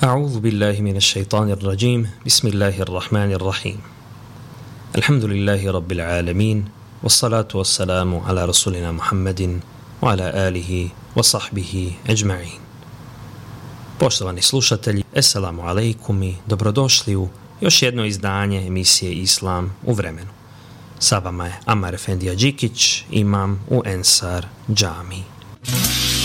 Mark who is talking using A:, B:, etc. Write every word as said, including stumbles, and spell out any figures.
A: أعوذ بالله من الشيطان الرجيم بسم الله الرحمن الرحيم الحمد لله رب العالمين والصلاة والسلام على رسولنا محمد وعلى آله وصحبه أجمعين. Poštovani slušatelji, Esselamu alaikum i dobrodošli u još jedno izdanje emisije Islam u vremenu. Sa vama je Amar Efendija Đikić, imam u Ensar džamiji.